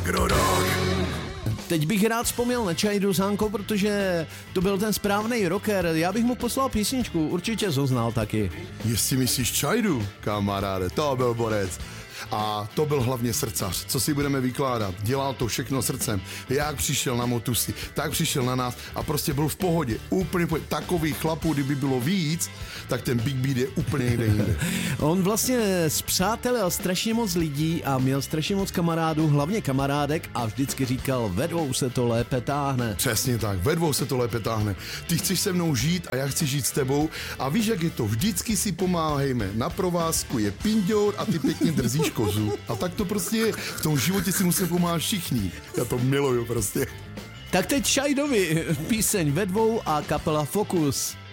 Agro-rock. Teď bych rád vzpomněl na Čajdu, Zánko, protože to byl ten správný rocker. Já bych mu poslal písničku, určitě jsi ho znal taky. Jestli myslíš Čajdu, kamaráde, to byl borec. A to byl hlavně srdcař, co si budeme vykládat. Dělal to všechno srdcem. Jak přišel na Motusy, tak přišel na nás a prostě byl v pohodě. Úplně takových chlapů, kdyby bylo víc, tak ten Big Beat je úplně někde jinde. On vlastně spřátelil strašně moc lidí a měl strašně moc kamarádů, hlavně kamarádek a vždycky říkal, ve dvou se to lépe táhne. Přesně tak, ve dvou se to lépe táhne. Ty chceš se mnou žít a já chci žít s tebou a víš, jak je to, vždycky si pomáhejme. Na provázku je pinďour a ty pěkně držíš kozu. A tak to prostě je. V tom životě si musíme pomáhat všichni. Já to miluju prostě. Tak teď Čajdovi píseň ve dvou a kapela Focus.